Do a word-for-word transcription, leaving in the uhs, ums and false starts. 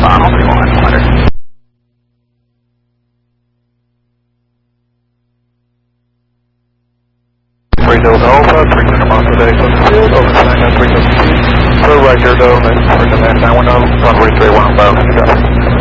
Final three one hundred. three Delta Alpha, three hundred miles per day, close to field, over Tango, three thousand feet. So right here though, let's bring the man down window, runway three one five,